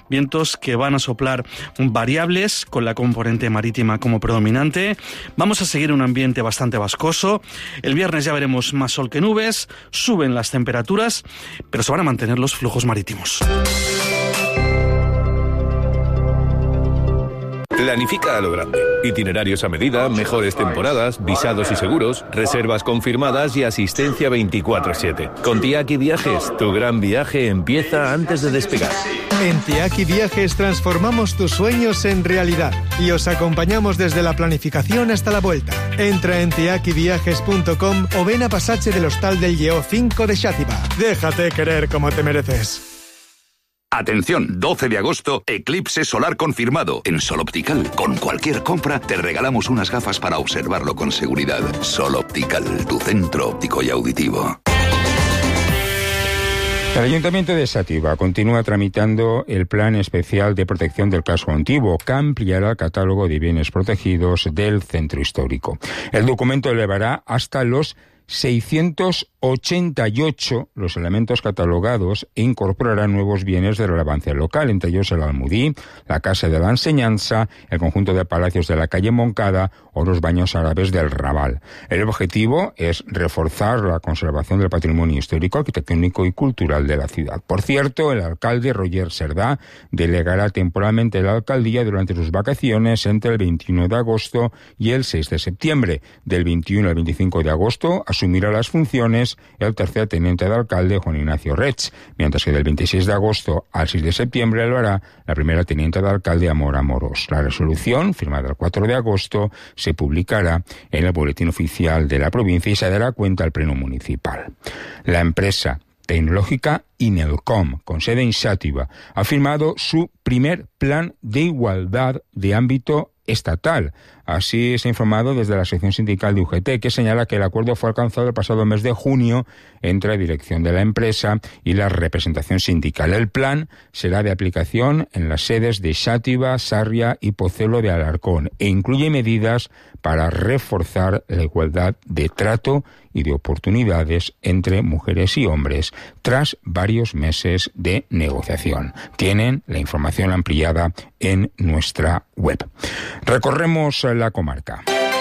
vientos que van a soplar variables con la componente marítima como predominante. Vamos a seguir un ambiente bastante vascoso. El viernes ya veremos más sol que nubes, suben las temperaturas, pero se van a mantener los flujos marítimos. Planifica a lo grande. Itinerarios a medida, mejores temporadas, visados y seguros, reservas confirmadas y asistencia 24/7. Con Tiaki Viajes, tu gran viaje empieza antes de despegar. En Tiaki Viajes transformamos tus sueños en realidad y os acompañamos desde la planificación hasta la vuelta. Entra en tiakiviajes.com o ven a Pasaje del Hostal del Lleó 5 de Xàtiva. Déjate querer como te mereces. Atención, 12 de agosto, eclipse solar confirmado. En Sol Optical, con cualquier compra, te regalamos unas gafas para observarlo con seguridad. Sol Optical, tu centro óptico y auditivo. El Ayuntamiento de Xàtiva continúa tramitando el Plan Especial de Protección del Casco Antiguo, que ampliará el catálogo de bienes protegidos del centro histórico. El documento elevará hasta los 688 los elementos catalogados e incorporará nuevos bienes de relevancia local, entre ellos el Almudí, la Casa de la Enseñanza, el conjunto de palacios de la calle Moncada o los baños árabes del Raval. El objetivo es reforzar la conservación del patrimonio histórico, arquitectónico y cultural de la ciudad. Por cierto, el alcalde Roger Cerdá delegará temporalmente la alcaldía durante sus vacaciones entre el 21 de agosto y el 6 de septiembre. Del 21 al 25 de agosto asumirá las funciones el tercer teniente de alcalde, Juan Ignacio Reig, mientras que del 26 de agosto al 6 de septiembre lo hará la primera teniente de alcalde, Amor Amorós. La resolución, firmada el 4 de agosto, se publicará en el boletín oficial de la provincia y se dará cuenta al Pleno Municipal. La empresa tecnológica Inelcom, con sede en Xàtiva, ha firmado su primer plan de igualdad de ámbito estatal. Así se ha informado desde la sección sindical de UGT, que señala que el acuerdo fue alcanzado el pasado mes de junio entre la dirección de la empresa y la representación sindical. El plan será de aplicación en las sedes de Xàtiva, Sarria y Pozuelo de Alarcón e incluye medidas para reforzar la igualdad de trato y de oportunidades entre mujeres y hombres tras varios meses de negociación. Tienen la información ampliada en nuestra web. Recorremos la comarca.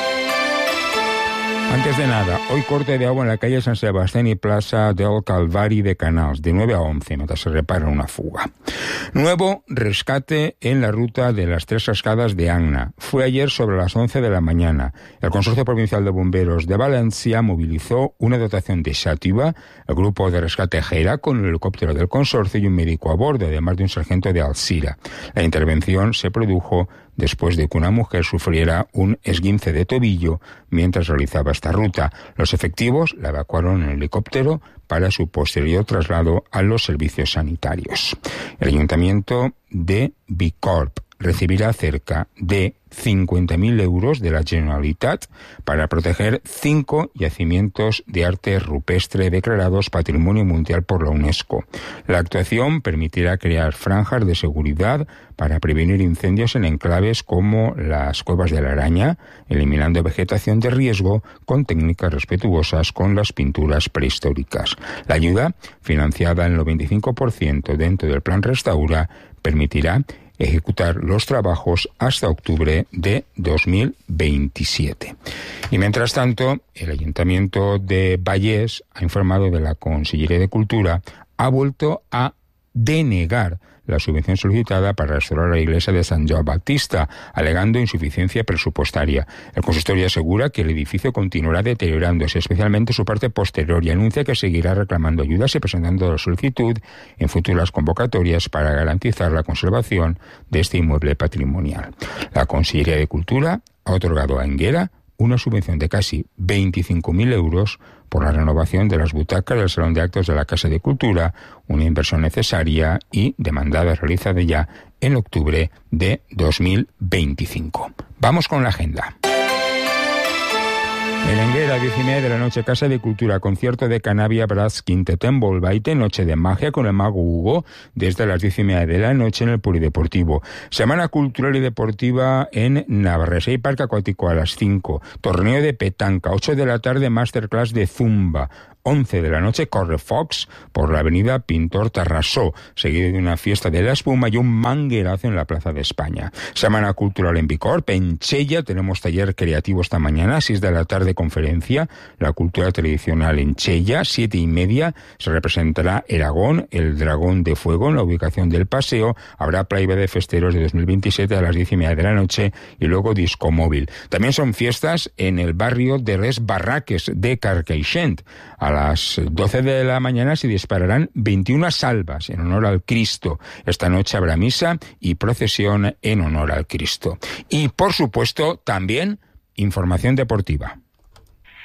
Antes de nada, hoy corte de agua en la calle San Sebastián y Plaza del Calvari de Canals, de 9 a 11, mientras se repara una fuga. Nuevo rescate en la ruta de las Tres Cascadas de Anna. Fue ayer sobre las 11 de la mañana. El Consorcio Provincial de Bomberos de Valencia movilizó una dotación de Xàtiva, el grupo de rescate Gera, con el helicóptero del consorcio y un médico a bordo, además de un sargento de Alzira. La intervención se produjo después de que una mujer sufriera un esguince de tobillo mientras realizaba esta ruta. Los efectivos la evacuaron en helicóptero para su posterior traslado a los servicios sanitarios. El Ayuntamiento de Bicorb recibirá cerca de 50.000 euros de la Generalitat para proteger 5 yacimientos de arte rupestre declarados Patrimonio Mundial por la UNESCO. La actuación permitirá crear franjas de seguridad para prevenir incendios en enclaves como las Cuevas de la Araña, eliminando vegetación de riesgo con técnicas respetuosas con las pinturas prehistóricas. La ayuda, financiada en el 95% dentro del Plan Restaura, permitirá ejecutar los trabajos hasta octubre de 2027. Y mientras tanto, el Ayuntamiento de Vallés ha informado de la Consellería de Cultura, ha vuelto a denegar la subvención solicitada para restaurar la iglesia de Sant Joan Baptista, alegando insuficiencia presupuestaria. El consistorio asegura que el edificio continuará deteriorándose, especialmente su parte posterior, y anuncia que seguirá reclamando ayudas y presentando la solicitud en futuras convocatorias para garantizar la conservación de este inmueble patrimonial. La Consellería de Cultura ha otorgado a Enguera una subvención de casi 25.000 euros por la renovación de las butacas del Salón de Actos de la Casa de Cultura, una inversión necesaria y demandada, realizada ya en octubre de 2025. Vamos con la agenda. En Enguera, 10:30 de la noche, Casa de Cultura, concierto de Canavia Brass Quintet en Bolbaite, noche de magia con el mago Hugo, desde las 10:30 de la noche en el Polideportivo. Semana Cultural y Deportiva en Navarresa y Parque Acuático a las 5. Torneo de petanca, 8 de la tarde, masterclass de zumba. 11 de la noche, Correfox por la avenida Pintor Tarrasó, seguido de una fiesta de la espuma y un manguerazo en la Plaza de España. Semana Cultural en Bicorp. En Chella tenemos taller creativo esta mañana, 6 de la tarde conferencia, la cultura tradicional en Chella, 7:30 se representará Aragón, el dragón de fuego en la ubicación del paseo, habrá Playa de Festeros de 2027 a las 10:30 de la noche y luego disco móvil. También son fiestas en el barrio de Les Barraques de Carcaixent. A las 12 de la mañana se dispararán 21 salvas en honor al Cristo. Esta noche habrá misa y procesión en honor al Cristo. Y por supuesto también información deportiva.